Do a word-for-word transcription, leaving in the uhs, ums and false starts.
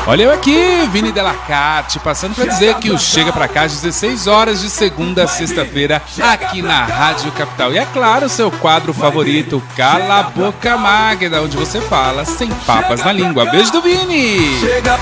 Olha eu aqui, Vini Delacarte, passando para dizer que o Chega Pra Cá às dezesseis horas de segunda a sexta-feira aqui na Rádio Capital. E é claro, o seu quadro favorito, Cala a Boca Magda, onde você fala sem papas na língua. Beijo do Vini!